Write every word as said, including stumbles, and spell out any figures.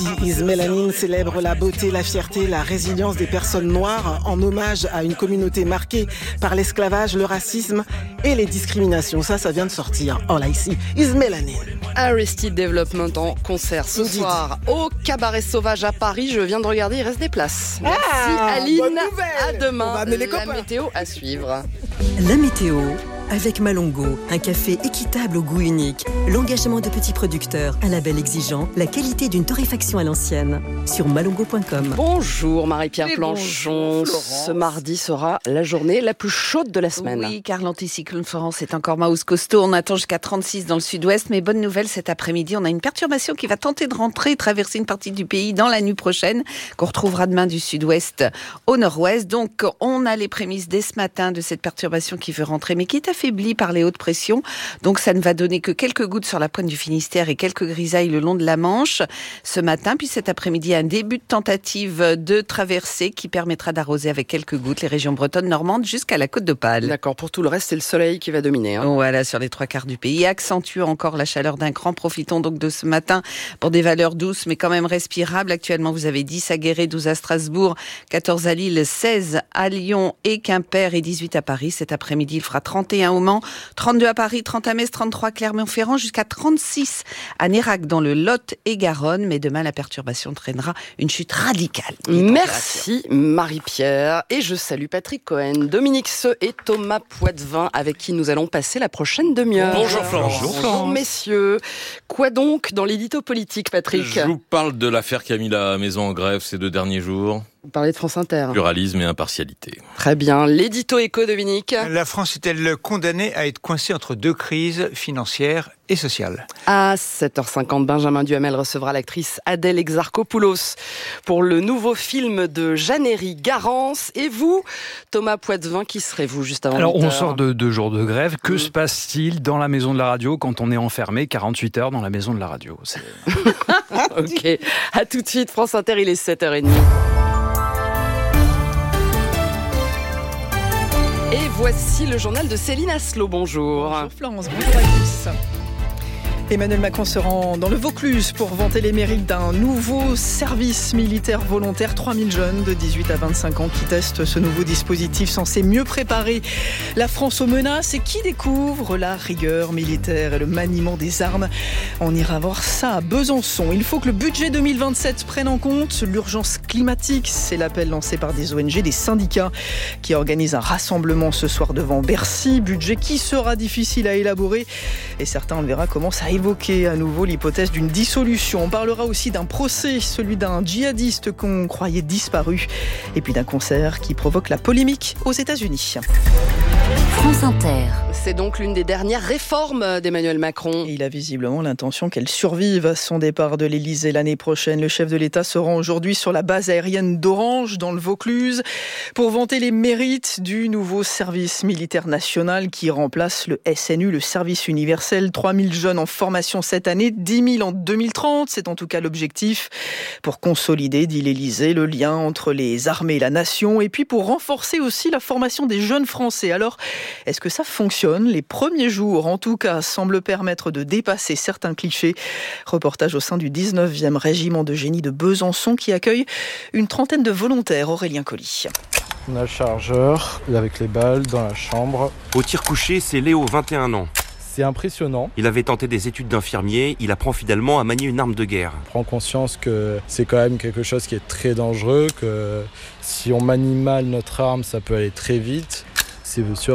Ismélanine célèbre la beauté, la fierté, la résilience des personnes noires en hommage à une communauté marquée par l'esclavage, le racisme et les discriminations. Ça, ça vient de sortir. Oh là, ici, Ismélanine. Aristide Development en concert ce Vous soir au Cabaret Sauvage à Paris. Je viens de regarder, il reste des places. Merci Ah, Aline. bonne nouvelle. À demain. On va amener les La copains. météo à suivre. La météo avec Malongo, un café équitable au goût unique, l'engagement de petits producteurs, un label exigeant, la qualité d'une torréfaction à l'ancienne. Sur malongo point com. Bonjour Marie-Pierre Et Planchon. bonjour, Florence. Ce mardi sera la journée la plus chaude de la semaine. Oui, car l'anticyclone Florence est encore mouse costaud. On attend jusqu'à trente-six dans le sud-ouest. Mais bonne nouvelle, cet après-midi, on a une perturbation qui va tenter de rentrer et traverser une partie du pays dans la nuit prochaine, qu'on retrouvera demain du sud-ouest au nord-ouest. Donc, on a les prémices dès ce matin de cette perturbation qui veut rentrer, mais qui est affaiblie par les hautes pressions. Donc, ça ne va donner que quelques gouttes sur la pointe du Finistère et quelques grisailles le long de la Manche ce matin. Puis cet après-midi, un début de tentative de traversée qui permettra d'arroser avec quelques gouttes les régions bretonnes, normandes jusqu'à la côte d'Opale. D'accord, pour tout le reste, c'est le soleil qui va dominer. Hein. Voilà, sur les trois quarts du pays. Accentue encore la chaleur d'un cran. Profitons donc de ce matin pour des valeurs douces, mais quand même respirables. Actuellement, vous avez dix à Guéret, douze à Strasbourg, quatorze à Lille, seize à Lyon et Quimper et dix-huit à Paris. Cet après-midi, il fera trente et un au Mans, trente-deux à Paris, trente à Metz, trente-trois à Clermont-Ferrand, jusqu'à trente-six à Nérac dans le Lot et Garonne. Mais demain, la perturbation traînera une chute radicale. Merci Marie-Pierre. Et je salue Patrick Cohen, Dominique Seux et Thomas Poitvin avec qui nous allons passer la prochaine demi-heure. Bonjour Florence. Bonjour, Bonjour Florence. messieurs. Quoi donc dans l'édito politique, Patrick? Je vous parle de l'affaire qui a mis la maison en grève ces deux derniers jours. Vous parlez de France Inter. Pluralisme et impartialité. Très bien. L'édito éco, Dominique. La France est-elle condamnée à être coincée entre deux crises financières et sociales? À sept heures cinquante, Benjamin Duhamel recevra l'actrice Adèle Exarchopoulos pour le nouveau film de Jeannery Garance. Et vous, Thomas Poitvin, qui serez-vous juste avant Alors, huit on heures? sort de deux jours de grève. Que Mmh. se passe-t-il dans la maison de la radio quand on est enfermé quarante-huit heures dans la maison de la radio? C'est... Ok. À tout de suite, France Inter, il est sept heures trente. Et voici le journal de Céline Asselot. Bonjour. Bonjour Florence, bonjour à tous. Emmanuel Macron se rend dans le Vaucluse pour vanter les mérites d'un nouveau service militaire volontaire. trois mille jeunes de dix-huit à vingt-cinq ans qui testent ce nouveau dispositif censé mieux préparer la France aux menaces et qui découvre la rigueur militaire et le maniement des armes. On ira voir ça à Besançon. Il faut que le budget deux mille vingt-sept prenne en compte l'urgence climatique. C'est l'appel lancé par des O N G, des syndicats qui organisent un rassemblement ce soir devant Bercy. Budget qui sera difficile à élaborer et certains, on le verra, commencent à évoquer à nouveau l'hypothèse d'une dissolution. On parlera aussi d'un procès, celui d'un djihadiste qu'on croyait disparu, et puis d'un concert qui provoque la polémique aux États-Unis. France Inter. C'est donc l'une des dernières réformes d'Emmanuel Macron. Et il a visiblement l'intention qu'elle survive à son départ de l'Elysée l'année prochaine. Le chef de l'État se rend aujourd'hui sur la base aérienne d'Orange, dans le Vaucluse, pour vanter les mérites du nouveau service militaire national qui remplace le S N U, le service universel. trois mille jeunes en formation cette année, dix mille en deux mille trente. C'est en tout cas l'objectif pour consolider, dit l'Élysée, le lien entre les armées et la nation, et puis pour renforcer aussi la formation des jeunes Français. Alors, est-ce que ça fonctionne ? Les premiers jours, en tout cas, semblent permettre de dépasser certains clichés. Reportage au sein du dix-neuvième régiment de génie de Besançon qui accueille une trentaine de volontaires. Aurélien Colli. On a le chargeur avec les balles dans la chambre. Au tir couché, c'est Léo, vingt et un ans. C'est impressionnant. Il avait tenté des études d'infirmier, il apprend finalement à manier une arme de guerre. On prend conscience que c'est quand même quelque chose qui est très dangereux, que si on manie mal notre arme, ça peut aller très vite. C'est sûr